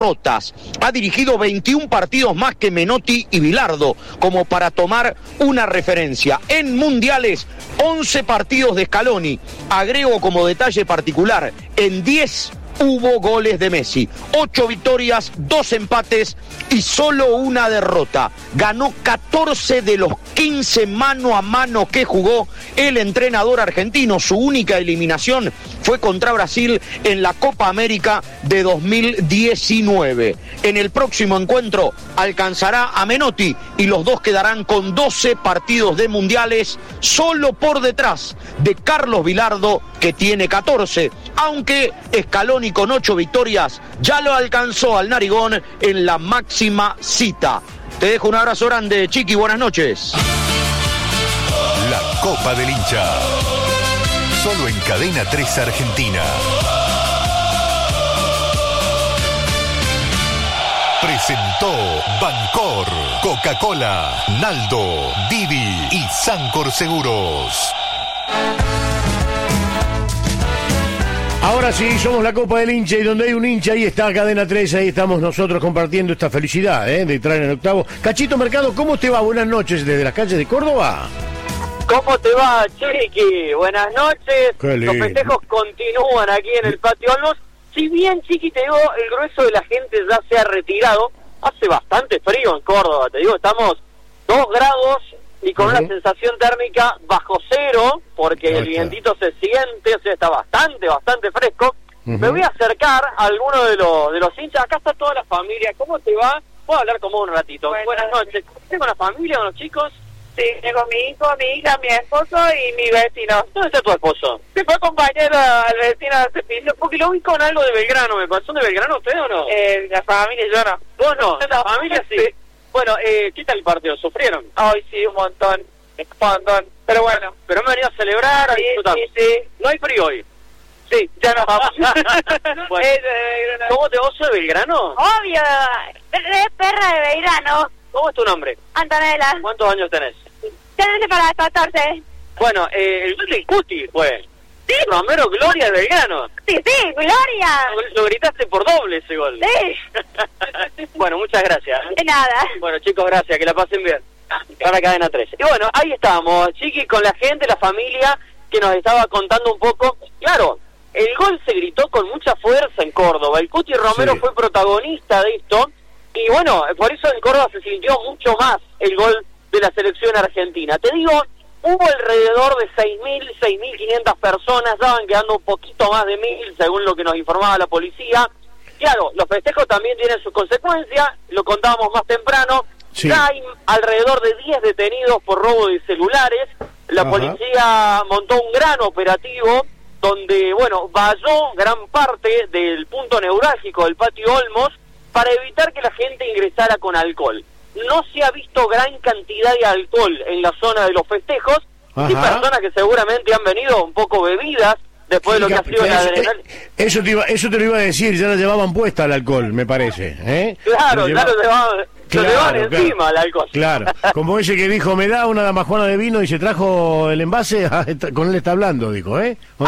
derrotas. Ha dirigido 21 partidos más que Menotti y Bilardo, como para tomar una referencia. En mundiales, 11 partidos de Scaloni. Agrego como detalle particular, en 10 hubo goles de Messi, 8 victorias, 2 empates y solo una derrota. Ganó 14 de los 15 mano a mano que jugó el entrenador argentino. Su única eliminación fue contra Brasil en la Copa América de 2019. En el próximo encuentro alcanzará a Menotti y los dos quedarán con 12 partidos de mundiales, solo por detrás de Carlos Bilardo, que tiene 14, aunque Scaloni con 8 victorias ya lo alcanzó al narigón en la máxima cita. Te dejo un abrazo grande, Chiqui, buenas noches. La Copa del Hincha, solo en Cadena 3 Argentina. Presentó Bancor, Coca-Cola, Naldo, Didi y Sancor Seguros. Ahora sí, somos la Copa del Hincha, y donde hay un hincha, ahí está Cadena 3, ahí estamos nosotros compartiendo esta felicidad, de entrar en el octavo. Cachito Mercado, ¿cómo te va? Buenas noches desde las calles de Córdoba. ¿Cómo te va, Chiqui? Buenas noches. Los festejos continúan aquí en el Patio Olmos. Si bien, Chiqui, te digo, el grueso de la gente ya se ha retirado, hace bastante frío en Córdoba, te digo, estamos 2 grados y con una sensación térmica bajo cero, porque el vientito se siente, o sea, está bastante fresco. Me voy a acercar a alguno de los hinchas. Acá está toda la familia. ¿Cómo te va? Puedo hablar con vos un ratito. Buenas noches. ¿Tengo una familia, con los chicos? Sí, tengo mi hijo, mi hija, mi esposo y mi vecino. ¿Dónde está tu esposo? Se fue compañero al vecino de Cepillo. Porque lo vi con algo de Belgrano, ¿me pasó de Belgrano usted o no? La familia y yo no. ¿Vos no? La familia sí. Bueno, ¿qué tal el partido? ¿Sufrieron? Ay, sí, un montón. Pero bueno. Pero me venía a celebrar, a disfrutar. Sí. ¿No hay frío hoy? Sí, ya no vamos. Bueno, ¿cómo te vas de Belgrano? Obvio, es perra de Belgrano. ¿Cómo es tu nombre? Antonella. ¿Cuántos años tenés? Tenés para 14. Bueno, el gol del Cuti fue. Sí. Romero Gloria de Belgrano. Sí, Gloria. Lo gritaste por doble ese gol. Sí. Bueno, muchas gracias. De nada. Bueno, chicos, gracias, que la pasen bien. Ahora Cadena 13. Y bueno, ahí estamos, Chiqui, con la gente, la familia, que nos estaba contando un poco. Claro, el gol se gritó con mucha fuerza en Córdoba. El Cuti Romero fue protagonista de esto. Y bueno, por eso en Córdoba se sintió mucho más el gol de la selección argentina. Te digo, hubo alrededor de 6.000, 6.500 personas, ya van quedando un poquito más de 1.000, según lo que nos informaba la policía. Claro, los festejos también tienen sus consecuencias, lo contábamos más temprano. Sí. Ya hay alrededor de 10 detenidos por robo de celulares. La policía montó un gran operativo donde, bueno, valló gran parte del punto neurálgico del Patio Olmos para evitar que la gente ingresara con alcohol. No se ha visto gran cantidad de alcohol en la zona de los festejos. Hay personas que seguramente han venido un poco bebidas después de lo que ha sido la adrenalina. Eso te lo iba a decir, ya la llevaban puesta el alcohol, me parece. Claro, ya lo llevaban encima el alcohol. Claro, como ese que dijo, me da una damajuana de vino y se trajo el envase, con él está hablando, dijo,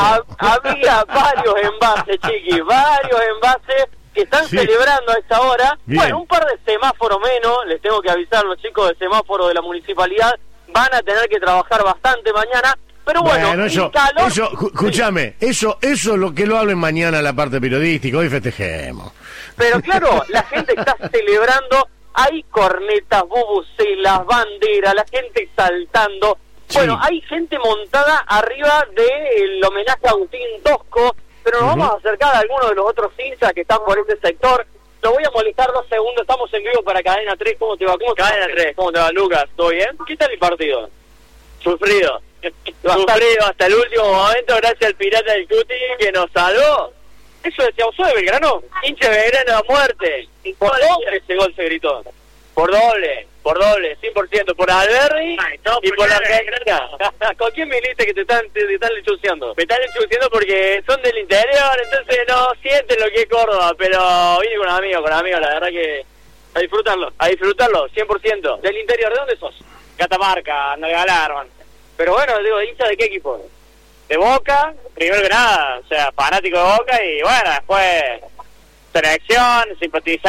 Había varios envases, Chiqui, varios envases que están celebrando a esta hora. Bien. Bueno, un par de semáforos menos, les tengo que avisar los chicos del semáforo de la municipalidad, van a tener que trabajar bastante mañana, pero bueno eso, escúchame, eso es lo que lo hablen mañana la parte periodística, hoy festejemos. Pero claro, la gente está celebrando, hay cornetas, bubucelas, banderas, la gente saltando. Bueno, hay gente montada arriba del homenaje a Agustín Tosco, pero nos vamos a acercar a algunos de los otros hinchas que están por este sector. Lo voy a molestar 2 segundos, estamos en vivo para Cadena 3. ¿Cómo te va? Cadena 3, ¿cómo te va, Lucas? ¿Todo bien? ¿Qué tal el partido? Sufrido hasta el último momento, gracias al pirata del Cuti que nos salvó. Eso decía, ¿vos sos de Belgrano? Hincha de Belgrano a muerte. ¿Por doble ese gol se gritó? Por doble, 100%, por Alberri y por la Argentina. ¿Con quién viniste que te están lechuceando? Me están lechuceando porque son del interior, entonces no sienten lo que es Córdoba, pero vine con amigos, la verdad que a disfrutarlo, 100%. ¿Del interior? ¿De dónde sos? Catamarca, no ganaron. Pero bueno, digo, ¿hincha de qué equipo? De Boca, primero que nada, o sea, fanático de Boca y bueno, después selección, simpatizante.